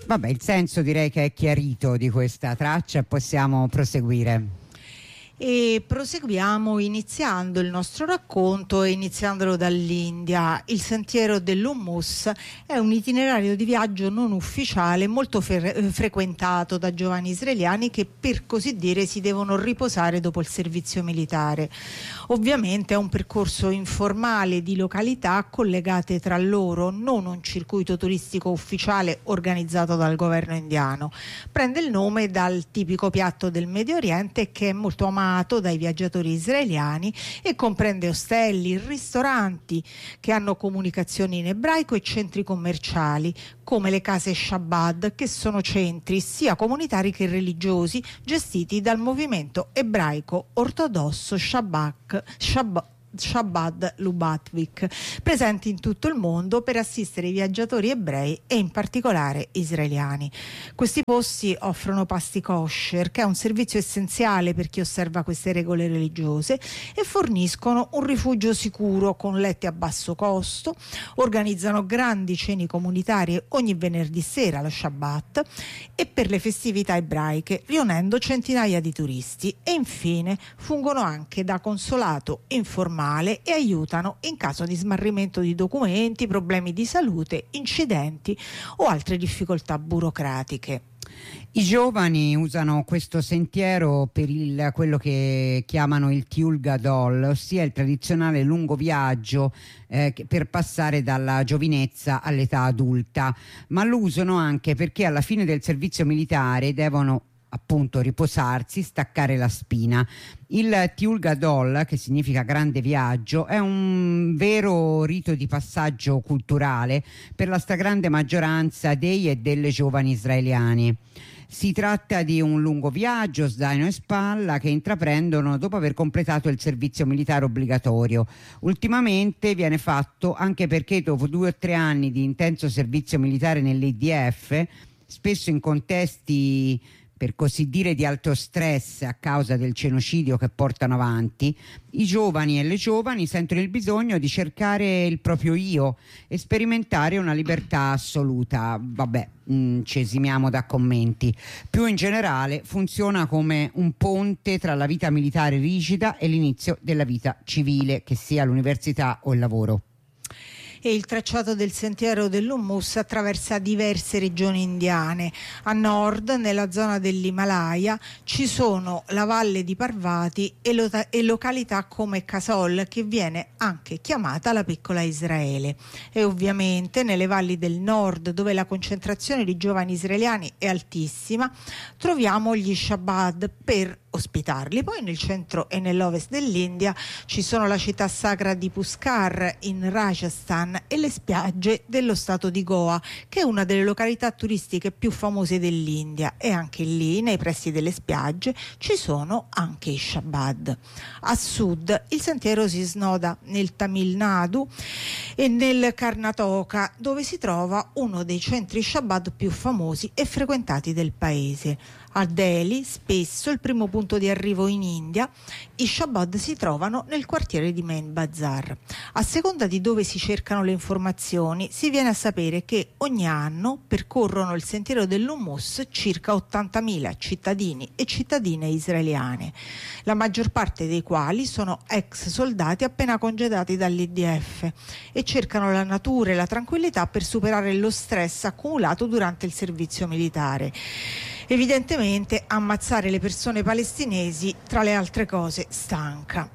Vabbè, il senso direi che è chiarito di questa traccia e possiamo proseguire. E proseguiamo iniziando il nostro racconto e iniziandolo dall'India. Il sentiero dell'Hummus è un itinerario di viaggio non ufficiale molto frequentato da giovani israeliani che, per così dire, si devono riposare dopo il servizio militare. Ovviamente è un percorso informale di località collegate tra loro, non un circuito turistico ufficiale organizzato dal governo indiano. Prende il nome dal tipico piatto del Medio Oriente che è molto amato dai viaggiatori israeliani e comprende ostelli, ristoranti che hanno comunicazioni in ebraico e centri commerciali come le case Shabbat, che sono centri sia comunitari che religiosi gestiti dal movimento ebraico ortodosso Chabad Lubatvik, presenti in tutto il mondo per assistere i viaggiatori ebrei e in particolare israeliani. Questi posti offrono pasti kosher, che è un servizio essenziale per chi osserva queste regole religiose, e forniscono un rifugio sicuro con letti a basso costo, organizzano grandi cene comunitarie ogni venerdì sera, lo Shabbat, e per le festività ebraiche, riunendo centinaia di turisti, e infine fungono anche da consolato informale e aiutano in caso di smarrimento di documenti, problemi di salute, incidenti o altre difficoltà burocratiche. I giovani usano questo sentiero per quello che chiamano il Tiul Gadol, ossia il tradizionale lungo viaggio per passare dalla giovinezza all'età adulta, ma lo usano anche perché alla fine del servizio militare devono appunto riposarsi, staccare la spina. Il Tiul Gadol, che significa grande viaggio, è un vero rito di passaggio culturale per la stragrande maggioranza dei e delle giovani israeliani. Si tratta di un lungo viaggio, zaino e spalla, che intraprendono dopo aver completato il servizio militare obbligatorio. Ultimamente viene fatto anche perché dopo 2 o 3 anni di intenso servizio militare nell'IDF, spesso in contesti per così dire di alto stress a causa del genocidio che portano avanti, i giovani e le giovani sentono il bisogno di cercare il proprio io e sperimentare una libertà assoluta. Vabbè, ci esimiamo da commenti. Più in generale funziona come un ponte tra la vita militare rigida e l'inizio della vita civile, che sia l'università o il lavoro. E il tracciato del sentiero dell'Hummus attraversa diverse regioni indiane. A nord, nella zona dell'Himalaya, ci sono la valle di Parvati e località come Kasol, che viene anche chiamata la piccola Israele. E ovviamente nelle valli del nord, dove la concentrazione di giovani israeliani è altissima, troviamo gli Shabbat per ospitarli. Poi nel centro e nell'ovest dell'India ci sono la città sacra di Pushkar in Rajasthan e le spiagge dello stato di Goa, che è una delle località turistiche più famose dell'India, e anche lì nei pressi delle spiagge ci sono anche i Shabbat. A sud il sentiero si snoda nel Tamil Nadu e nel Karnataka, dove si trova uno dei centri Shabbat più famosi e frequentati del paese. A Delhi, spesso il primo punto di arrivo in India, i Shabbat si trovano nel quartiere di Main Bazar. A seconda di dove si cercano le informazioni, si viene a sapere che ogni anno percorrono il sentiero dell'Hummus circa 80.000 cittadini e cittadine israeliane, la maggior parte dei quali sono ex soldati appena congedati dall'IDF e cercano la natura e la tranquillità per superare lo stress accumulato durante il servizio militare. Evidentemente ammazzare le persone palestinesi, tra le altre cose, stanca.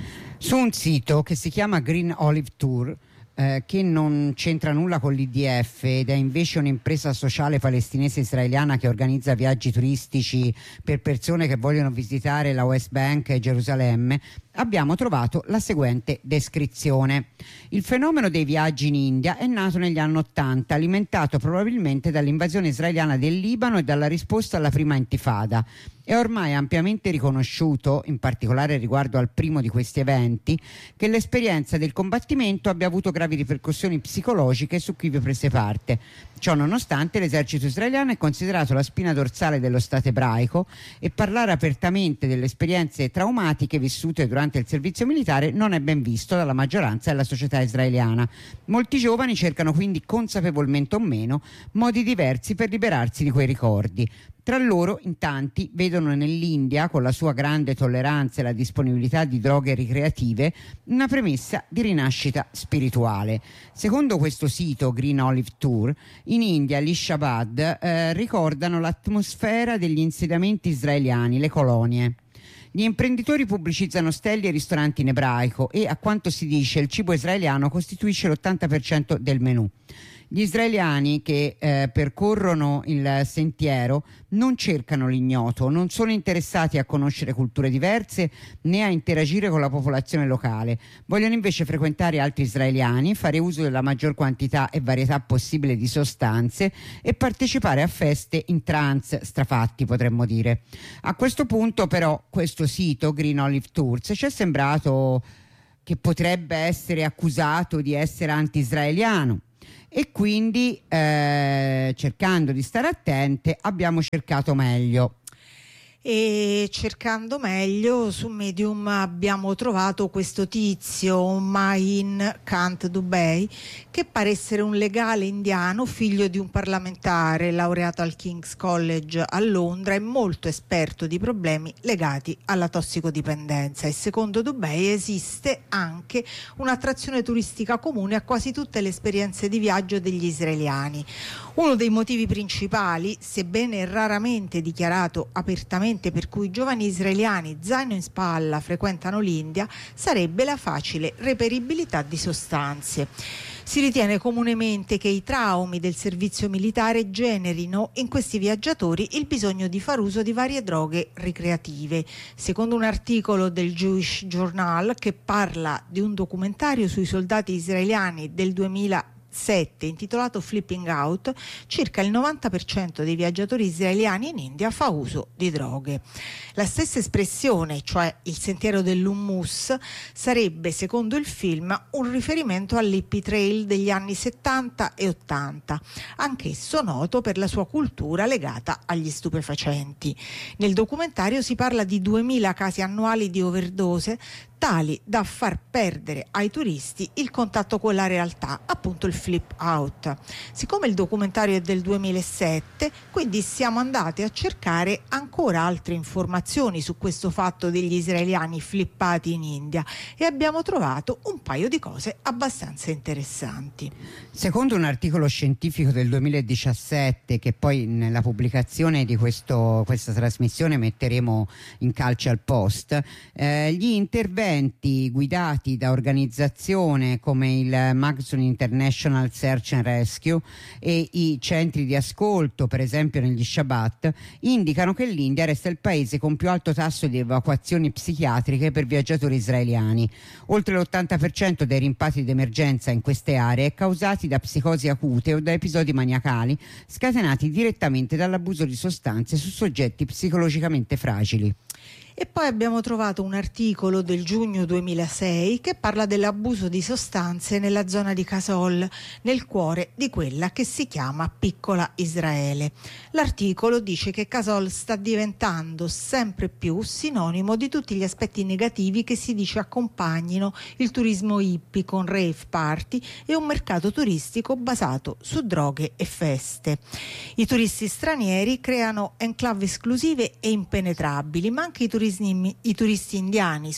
Su un sito che si chiama Green Olive Tour, che non c'entra nulla con l'IDF ed è invece un'impresa sociale palestinese israeliana che organizza viaggi turistici per persone che vogliono visitare la West Bank e Gerusalemme, abbiamo trovato la seguente descrizione. Il fenomeno dei viaggi in India è nato negli anni '80, alimentato probabilmente dall'invasione israeliana del Libano e dalla risposta alla prima intifada. È ormai ampiamente riconosciuto, in particolare riguardo al primo di questi eventi, che l'esperienza del combattimento abbia avuto gravi ripercussioni psicologiche su chi vi prese parte. Ciò nonostante, l'esercito israeliano è considerato la spina dorsale dello Stato ebraico e parlare apertamente delle esperienze traumatiche vissute durante il servizio militare non è ben visto dalla maggioranza della società israeliana. Molti giovani cercano quindi, consapevolmente o meno, modi diversi per liberarsi di quei ricordi. Tra loro, in tanti, vedono nell'India, con la sua grande tolleranza e la disponibilità di droghe ricreative, una premessa di rinascita spirituale. Secondo questo sito Green Olive Tour, in India gli Shabbat ricordano l'atmosfera degli insediamenti israeliani, le colonie. Gli imprenditori pubblicizzano stelle e ristoranti in ebraico e, a quanto si dice, il cibo israeliano costituisce l'80% del menù. Gli israeliani che percorrono il sentiero non cercano l'ignoto, non sono interessati a conoscere culture diverse né a interagire con la popolazione locale. Vogliono invece frequentare altri israeliani, fare uso della maggior quantità e varietà possibile di sostanze e partecipare a feste in trance strafatti, potremmo dire. A questo punto però questo sito Green Olive Tours ci è sembrato che potrebbe essere accusato di essere anti-israeliano. E quindi cercando di stare attente abbiamo cercato meglio. E cercando meglio su Medium abbiamo trovato questo tizio Mahin Kant Dubey, che pare essere un legale indiano, figlio di un parlamentare laureato al King's College a Londra e molto esperto di problemi legati alla tossicodipendenza. E secondo Dubey esiste anche un'attrazione turistica comune a quasi tutte le esperienze di viaggio degli israeliani. Uno dei motivi principali, sebbene raramente dichiarato apertamente, per cui i giovani israeliani zaino in spalla frequentano l'India, sarebbe la facile reperibilità di sostanze. Si ritiene comunemente che i traumi del servizio militare generino in questi viaggiatori il bisogno di far uso di varie droghe ricreative. Secondo un articolo del Jewish Journal che parla di un documentario sui soldati israeliani del 2007 intitolato Flipping Out, circa il 90% dei viaggiatori israeliani in India fa uso di droghe. La stessa espressione, cioè il sentiero dell'hummus, sarebbe, secondo il film, un riferimento all'hippie trail degli anni 70 e 80, anch'esso noto per la sua cultura legata agli stupefacenti. Nel documentario si parla di 2000 casi annuali di overdose, tali da far perdere ai turisti il contatto con la realtà, appunto il flip out. Siccome il documentario è del 2007, quindi siamo andati a cercare ancora altre informazioni su questo fatto degli israeliani flippati in India e abbiamo trovato un paio di cose abbastanza interessanti. Secondo un articolo scientifico del 2017, che poi nella pubblicazione di questa trasmissione metteremo in calce al post, gli interventi guidati da organizzazioni come il Magazine International Search and Rescue e i centri di ascolto, per esempio negli Shabbat, indicano che l'India resta il paese con più alto tasso di evacuazioni psichiatriche per viaggiatori israeliani. Oltre l'80% dei rimpatri d'emergenza in queste aree è causati da psicosi acute o da episodi maniacali scatenati direttamente dall'abuso di sostanze su soggetti psicologicamente fragili. E poi abbiamo trovato un articolo del giugno 2006 che parla dell'abuso di sostanze nella zona di Kasol, nel cuore di quella che si chiama Piccola Israele. L'articolo dice che Kasol sta diventando sempre più sinonimo di tutti gli aspetti negativi che si dice accompagnino il turismo hippie con rave party e un mercato turistico basato su droghe e feste. I turisti stranieri creano enclave esclusive e impenetrabili, ma anche i turisti indiani,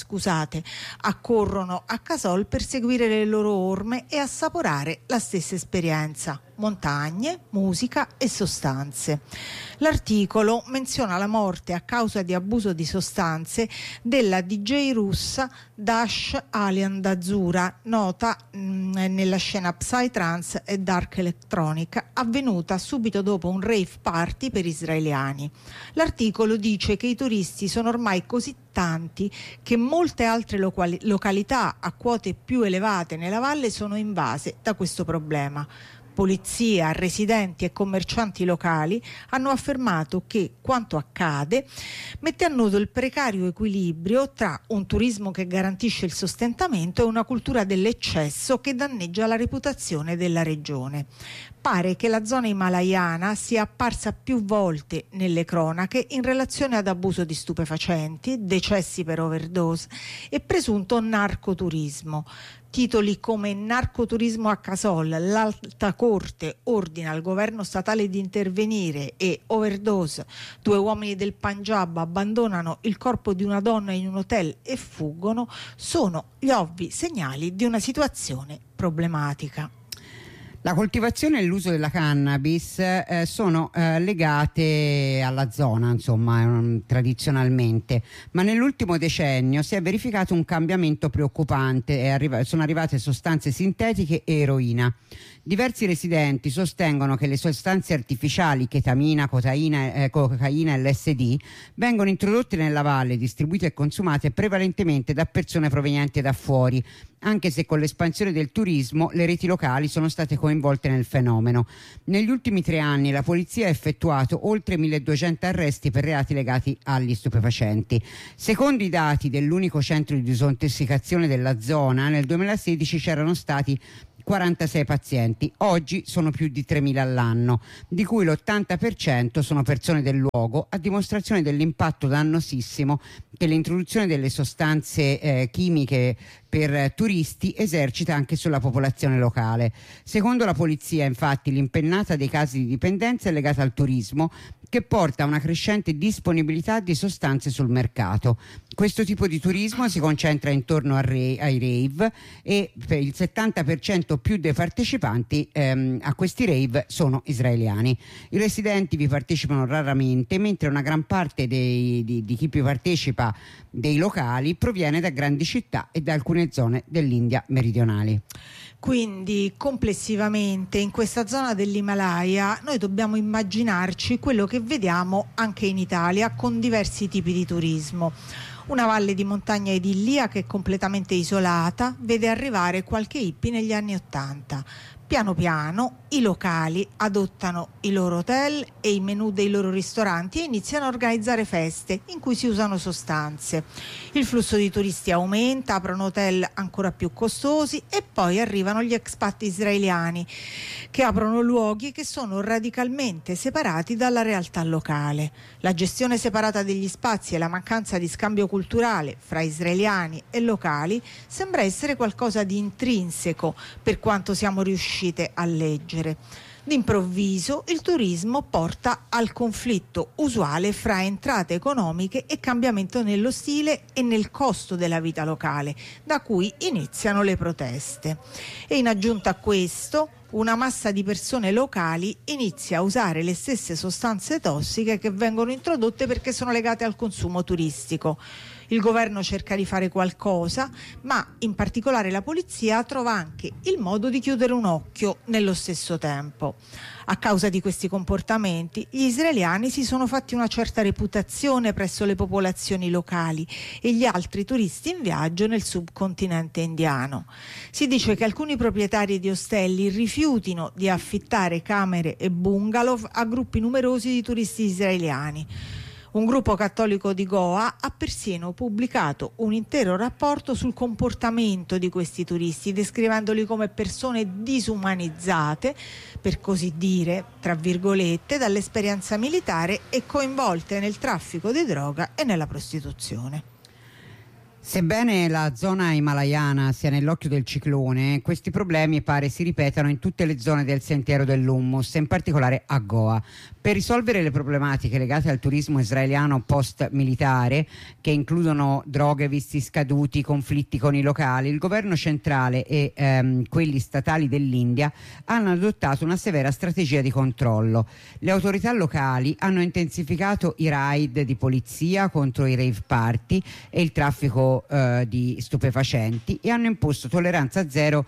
accorrono a Kasol per seguire le loro orme e assaporare la stessa esperienza: montagne, musica e sostanze. L'articolo menziona la morte a causa di abuso di sostanze della DJ russa Dash Alian Dazura, nota nella scena psytrance e dark electronic, avvenuta subito dopo un rave party per israeliani. L'articolo dice che i turisti sono ormai così tanti che molte altre località a quote più elevate nella valle sono invase da questo problema. Polizia, residenti e commercianti locali hanno affermato che quanto accade mette a nudo il precario equilibrio tra un turismo che garantisce il sostentamento e una cultura dell'eccesso che danneggia la reputazione della regione. Pare che la zona himalayana sia apparsa più volte nelle cronache in relazione ad abuso di stupefacenti, decessi per overdose e presunto narcoturismo. Titoli come narcoturismo a Casol, l'Alta Corte ordina al governo statale di intervenire e overdose, 2 uomini del Punjab abbandonano il corpo di una donna in un hotel e fuggono, sono gli ovvi segnali di una situazione problematica. La coltivazione e l'uso della cannabis sono legate alla zona, insomma, tradizionalmente, ma nell'ultimo decennio si è verificato un cambiamento preoccupante. Sono arrivate sostanze sintetiche e eroina. Diversi residenti sostengono che le sostanze artificiali chetamina, cocaina e LSD vengono introdotte nella valle, distribuite e consumate prevalentemente da persone provenienti da fuori, anche se con l'espansione del turismo le reti locali sono state coinvolte nel fenomeno. Negli ultimi 3 anni la polizia ha effettuato oltre 1200 arresti per reati legati agli stupefacenti. Secondo i dati dell'unico centro di disintossicazione della zona, nel 2016 c'erano stati 46 pazienti, oggi sono più di 3.000 all'anno, di cui l'80% sono persone del luogo, a dimostrazione dell'impatto dannosissimo che l'introduzione delle sostanze chimiche per turisti esercita anche sulla popolazione locale. Secondo la polizia, infatti, l'impennata dei casi di dipendenza è legata al turismo, che porta a una crescente disponibilità di sostanze sul mercato. Questo tipo di turismo si concentra intorno ai rave e per il 70% più dei partecipanti a questi rave sono israeliani. I residenti vi partecipano raramente, mentre una gran parte di chi vi partecipa, dei locali, proviene da grandi città e da alcune zone dell'India meridionali. Quindi complessivamente in questa zona dell'Himalaya noi dobbiamo immaginarci quello che vediamo anche in Italia con diversi tipi di turismo. Una valle di montagna idilliaca e completamente isolata vede arrivare qualche hippie negli anni '80. Piano piano i locali adottano i loro hotel e i menù dei loro ristoranti e iniziano a organizzare feste in cui si usano sostanze. Il flusso di turisti aumenta, aprono hotel ancora più costosi e poi arrivano gli expat israeliani che aprono luoghi che sono radicalmente separati dalla realtà locale. La gestione separata degli spazi e la mancanza di scambio culturale fra israeliani e locali sembra essere qualcosa di intrinseco per quanto siamo riusciti a leggere. D'improvviso il turismo porta al conflitto usuale fra entrate economiche e cambiamento nello stile e nel costo della vita locale, da cui iniziano le proteste. E in aggiunta a questo, una massa di persone locali inizia a usare le stesse sostanze tossiche che vengono introdotte perché sono legate al consumo turistico. Il governo cerca di fare qualcosa, ma in particolare la polizia trova anche il modo di chiudere un occhio nello stesso tempo. A causa di questi comportamenti, gli israeliani si sono fatti una certa reputazione presso le popolazioni locali e gli altri turisti in viaggio nel subcontinente indiano. Si dice che alcuni proprietari di ostelli rifiutino di affittare camere e bungalow a gruppi numerosi di turisti israeliani. Un gruppo cattolico di Goa ha persino pubblicato un intero rapporto sul comportamento di questi turisti, descrivendoli come persone disumanizzate, per così dire, tra virgolette, dall'esperienza militare e coinvolte nel traffico di droga e nella prostituzione. Sebbene la zona himalayana sia nell'occhio del ciclone, questi problemi pare si ripetano in tutte le zone del sentiero dell'Hummus, in particolare a Goa. Per risolvere le problematiche legate al turismo israeliano post-militare, che includono droghe, visti scaduti, conflitti con i locali, il governo centrale e quelli statali dell'India hanno adottato una severa strategia di controllo. Le autorità locali hanno intensificato i raid di polizia contro i rave party e il traffico di stupefacenti e hanno imposto tolleranza zero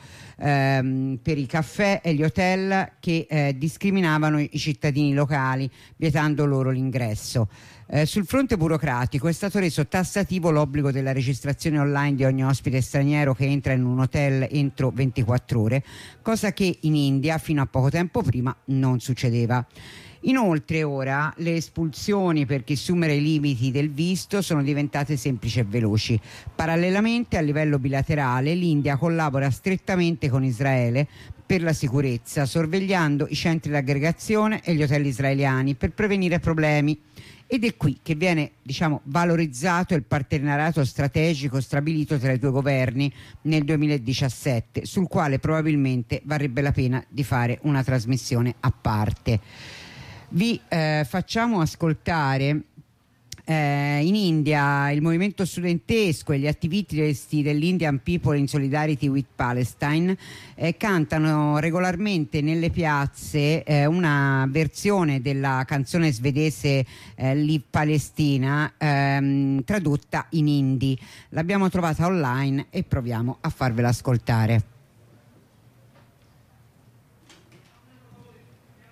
per i caffè e gli hotel che discriminavano i cittadini locali, vietando loro l'ingresso. Sul fronte burocratico è stato reso tassativo l'obbligo della registrazione online di ogni ospite straniero che entra in un hotel entro 24 ore, cosa che in India fino a poco tempo prima non succedeva. Inoltre ora le espulsioni per chi supera i limiti del visto sono diventate semplici e veloci. Parallelamente, a livello bilaterale, l'India collabora strettamente con Israele per la sicurezza, sorvegliando i centri di aggregazione e gli hotel israeliani per prevenire problemi. Ed è qui che viene, valorizzato il partenariato strategico stabilito tra i due governi nel 2017, sul quale probabilmente varrebbe la pena di fare una trasmissione a parte. Vi facciamo ascoltare in India il movimento studentesco e gli attivisti dell'Indian People in Solidarity with Palestine cantano regolarmente nelle piazze una versione della canzone svedese Live Palestina tradotta in hindi. L'abbiamo trovata online e proviamo a farvela ascoltare.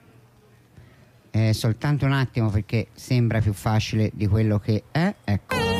Soltanto un attimo perché sembra più facile di quello che è. Ecco.